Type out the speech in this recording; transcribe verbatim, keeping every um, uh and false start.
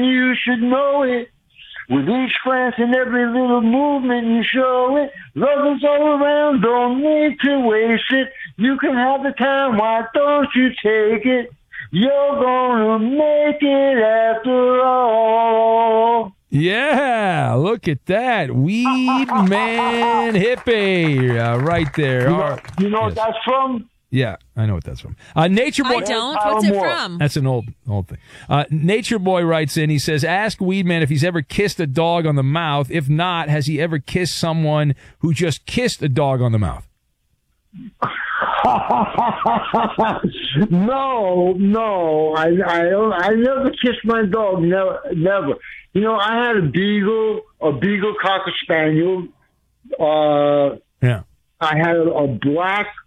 and you should know it. With each glance and every little movement you show it. Love is all around, don't need to waste it. You can have the time, why don't you take it? You're gonna make it after all. Yeah, look at that. Weed Man Hippie uh, right there. You know, Our- you know yes. what that's from? Yeah, I know what that's from. Uh, Nature Boy. I don't. What's it from? That's an old old thing. Uh, Nature Boy writes in. He says, "Ask Weedman if he's ever kissed a dog on the mouth. If not, has he ever kissed someone who just kissed a dog on the mouth?" no, no. I I don't, I never kissed my dog. Never, never. You know, I had a beagle, a beagle cocker spaniel. Uh, yeah. I had a, a black